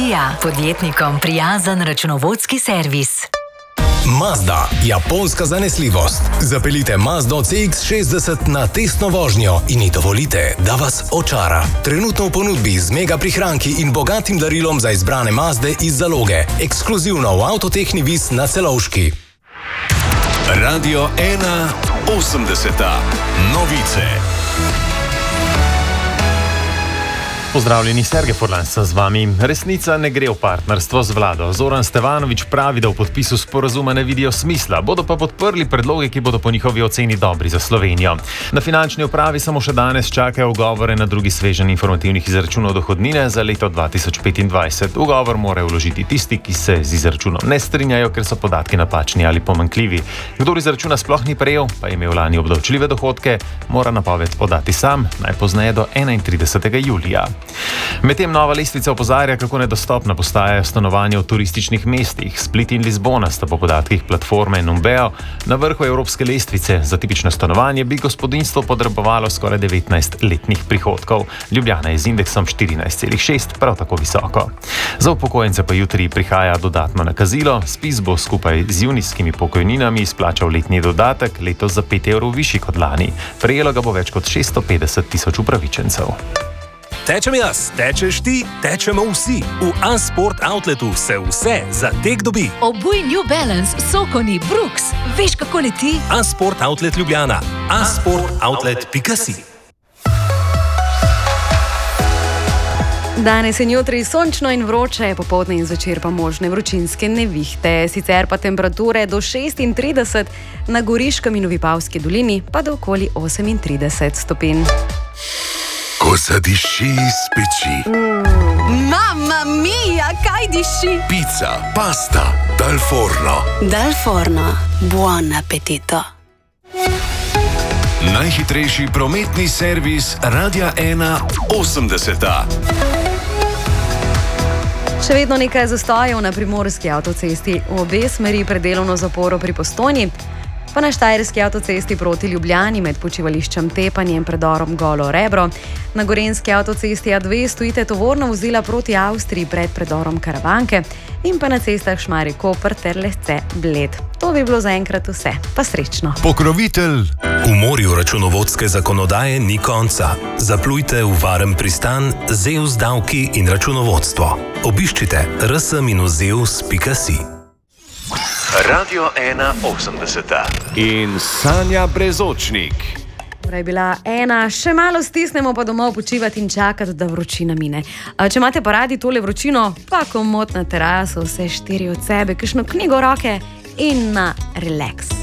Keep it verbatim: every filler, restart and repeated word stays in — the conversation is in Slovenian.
Julija, podjetnikom prijazen računovodski servis. Mazda, japonska zanesljivost. Zapeljite Mazdo C X šestdeset na testno vožnjo in ji dovolite, da vas očara. Trenutno v ponudbi z mega prihranki in bogatim darilom za izbrane Mazde iz zaloge. Ekskluzivno v Avtotehni Vis na Celovški. Radio ena osemdeseta. Novice. Pozdravljeni, Sergej Furlan sem z vami. Resnica ne gre v partnerstvo z vlado. Zoran Stevanović pravi, da v podpisu sporazuma ne vidijo smisla, bodo pa podprli predloge, ki bodo po njihovi oceni dobri za Slovenijo. Na finančni upravi samo še danes čakajo ugovore na drugi sveženj informativnih izračunov dohodnine za leto dva tisoč petindvajset. Ugovor morajo vložiti tisti, ki se z izračunom ne strinjajo, ker so podatki napačni ali pomanjkljivi. Kdor izračuna sploh ni prejel, pa je imel lani obdavčljive dohodke, mora napoved podati sam, najpozneje do enaintridesetega julija. Medtem nova lestvica opozarja, kako nedostopna postajajo stanovanja v turističnih mestih. Split in Lizbona sta po podatkih platforme Numbeo na vrhu evropske lestvice. Za tipično stanovanje bi gospodinjstvo potrebovalo skoraj devetnajst letnih prihodkov. Ljubljana je z indeksom štirinajst celih šest, prav tako visoko. Za upokojence pa jutri prihaja dodatno nakazilo. ZPIZ bo skupaj z junijskimi pokojninami izplačal letni dodatek, letos za pet evrov višji kot lani. Prejelo ga bo več kot šeststo petdeset tisoč upravičencev. Tečem jaz, tečeš ti, tečemo vsi. V A-Sport Outletu se vse za tek dobi. Obuj New Balance, Sokoni, Brooks. Veš, kako leti? A-Sport Outlet Ljubljana. a sport outlet pika si. Danes in jutri sončno in vroče, popoldne in zvečer pa možne vročinske nevihte. Sicer pa temperature do šestintrideset, na Goriškem in v Vipavski dolini pa do okoli osemintrideset stopinj. Ko zadiši iz peči. Mm. Mamma mia, kaj diši? Pica, pasta, dal forno. Dal forno, buon appetito. Najhitrejši prometni servis Radia ena osemdeseta. Še vedno nekaj zastojev na primorski avtocesti. V obe smeri pred delovno zaporo pri Postojni, pa na štajerski avtocesti proti Ljubljani med počivališčem Tepanje in predorom Golo Rebro. Na gorenjski avtocesti A dve stojite tovorna vozila proti Avstriji pred predorom Karavanke in pa na cestah Šmarje-Koper ter Lesce Bled. To bi bilo zaenkrat vse. Pa srečno. Pokrovitelj. V morju računovodske zakonodaje ni konca. Zaplujte v varen pristan Zeus davki in računovodstvo. Obiščite r s minus zeus pika si. Radio ena osemdeseta in Sanja Brezočnik. Ura je bila ena, še malo stisnemo pa domov počivati in čakati, da vročina mine. A če imate pa radi tole vročino, pa komot na teraso, vse štiri od sebe, kakšno knjigo v roke in na relax.